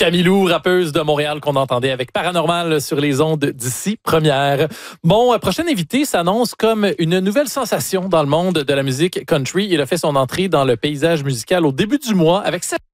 Camilou, rappeuse de Montréal qu'on entendait avec Paranormal sur les ondes d'ici première. Bon, prochain invité s'annonce comme une nouvelle sensation dans le monde de la musique country. Il a fait son entrée dans le paysage musical au début du mois avec cette